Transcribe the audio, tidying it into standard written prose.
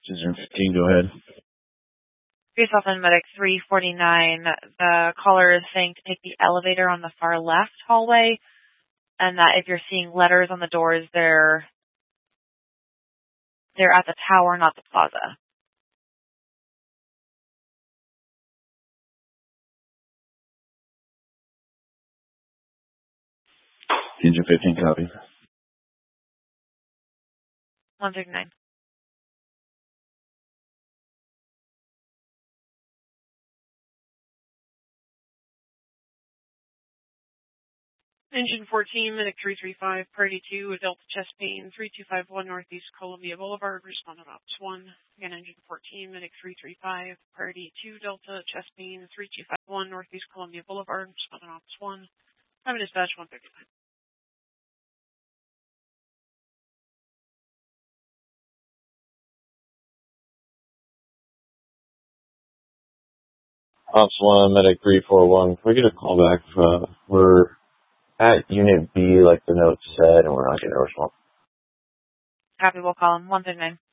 Engine 15, go ahead. Greece Southland Medic 349. The caller is saying to take the elevator on the far left hallway, and that if you're seeing letters on the doors, they're at the tower, not the plaza. Engine 15, copy. 139. Engine 14, Medic 335, Party 2, Delta chest pain, 3251 Northeast Columbia Boulevard, respondent Ops 1. Again, Engine 14, Medic 335, Party 2, Delta chest pain, 3251 Northeast Columbia Boulevard, respondent Ops 1. Time of dispatch 139. Ops 1, Medic 341. Can we get a call back? We're at Unit B, like the note said, and we're not getting a response. Copy, we'll call him. 139.